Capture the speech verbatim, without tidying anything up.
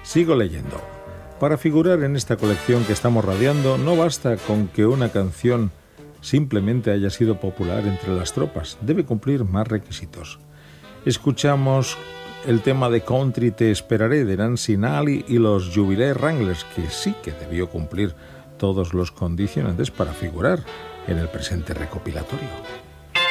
Sigo leyendo. Para figurar en esta colección que estamos radiando, no basta con que una canción simplemente haya sido popular entre las tropas, debe cumplir más requisitos. Escuchamos el tema de Country Te Esperaré de Nancy Nally y los Jubilee Wranglers, que sí que debió cumplir todos los condicionantes para figurar en el presente recopilatorio.